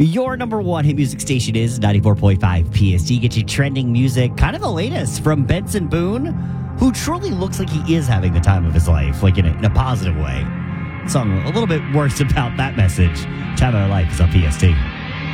Your number one hit music station is 94.5 PST. Get you trending music, kind of the latest from Benson Boone, who truly looks like he is having the time of his life, like in a positive way. Song a little bit worse about that message. Time of Our Life is on PST.